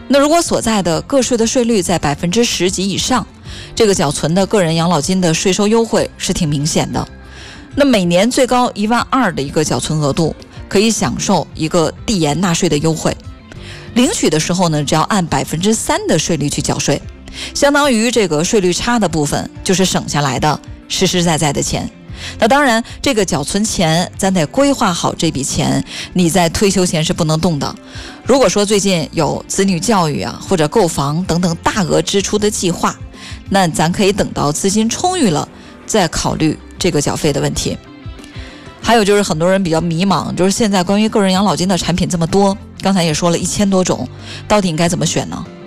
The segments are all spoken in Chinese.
那如果所在的个税的税率在10%及以上，这个缴存的个人养老金的税收优惠是挺明显的。那每年最高12000的一个缴存额度，可以享受一个递延纳税的优惠。领取的时候呢，只要按3%的税率去缴税，相当于这个税率差的部分就是省下来的实实在在的钱。那当然，这个缴存钱咱得规划好，这笔钱你在退休前是不能动的。如果说最近有子女教育啊，或者购房等等大额支出的计划，那咱可以等到资金充裕了再考虑这个缴费的问题。还有就是很多人比较迷茫，就是现在关于个人养老金的产品这么多，刚才也说了1000多种，到底应该怎么选呢？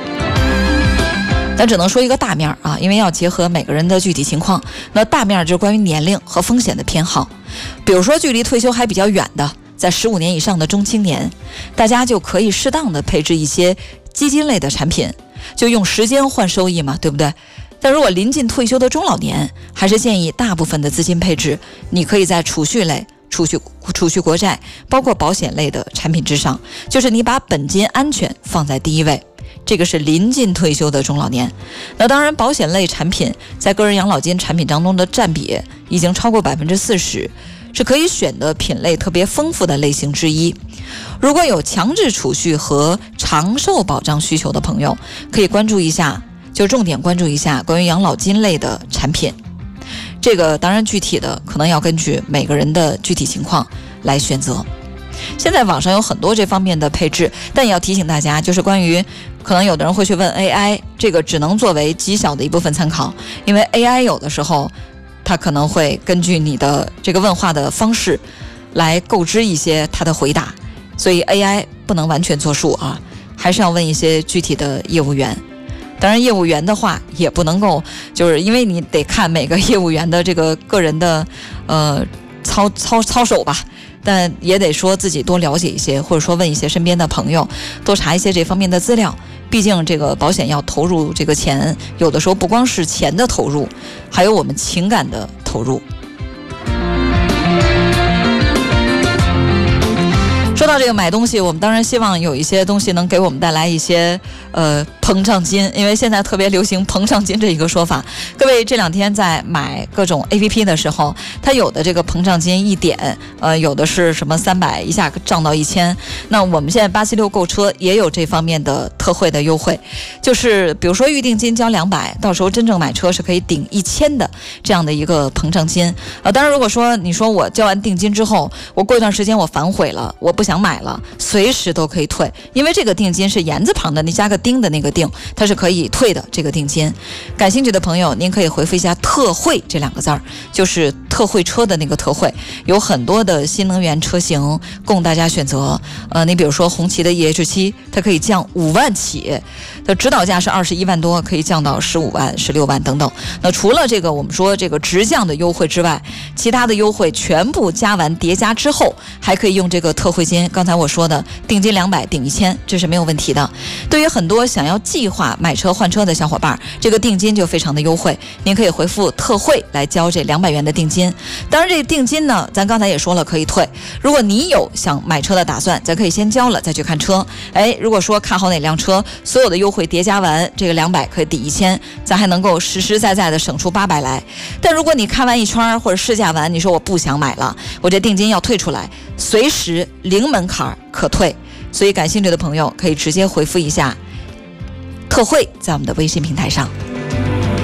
咱只能说一个大面啊，因为要结合每个人的具体情况。那大面就是关于年龄和风险的偏好，比如说距离退休还比较远的，在15年以上的中青年，大家就可以适当的配置一些基金类的产品，就用时间换收益嘛，对不对？但如果临近退休的中老年，还是建议大部分的资金配置，你可以在储蓄类、储蓄国债，包括保险类的产品之上，就是你把本金安全放在第一位。这个是临近退休的中老年。那当然，保险类产品在个人养老金产品当中的占比已经超过40%，是可以选的品类特别丰富的类型之一。如果有强制储蓄和长寿保障需求的朋友，可以关注一下，就重点关注一下关于养老金类的产品。这个当然具体的可能要根据每个人的具体情况来选择。现在网上有很多这方面的配置，但也要提醒大家，就是关于可能有的人会去问 AI， 这个只能作为极小的一部分参考，因为 AI 有的时候它可能会根据你的这个问话的方式来构织一些它的回答，所以 AI 不能完全作数啊，还是要问一些具体的业务员。当然业务员的话也不能够，就是因为你得看每个业务员的这个个人的操守吧，但也得说自己多了解一些，或者说问一些身边的朋友，多查一些这方面的资料。毕竟这个保险要投入这个钱，有的时候不光是钱的投入，还有我们情感的投入。说到这个买东西，我们当然希望有一些东西能给我们带来一些膨胀金，因为现在特别流行膨胀金这一个说法。各位这2天在买各种 APP 的时候，它有的这个膨胀金一点，有的是什么300一下涨到1000。那我们现在876购车也有这方面的特惠的优惠，就是比如说预定金交200，到时候真正买车是可以顶1000的这样的一个膨胀金。当然如果说你说我交完定金之后，我过一段时间我反悔了，我不想买了，随时都可以退，因为这个定金是言字旁的，你加个丁的那个定，它是可以退的这个定金。感兴趣的朋友，您可以回复一下特惠这2个字儿，就是特惠车的那个特惠，有很多的新能源车型供大家选择。你比如说红旗的 EH7， 它可以降5万起，它指导价是21万多，可以降到15万、16万等等。那除了这个我们说这个直降的优惠之外，其他的优惠全部加完叠加之后，还可以用这个特惠金。刚才我说的定金200顶1000，这是没有问题的。对于很多想要计划买车换车的小伙伴，这个定金就非常的优惠，您可以回复特惠来交这200元的定金。当然这个定金呢，咱刚才也说了可以退，如果你有想买车的打算，咱可以先交了再去看车。如果说看好哪辆车，所有的优惠叠加完，这个200可以抵1000，咱还能够实实在在的省出800来。但如果你看完一圈或者试驾完，你说我不想买了，我这定金要退出来，随时零门槛可退。所以感兴趣的朋友可以直接回复一下特惠，在我们的微信平台上。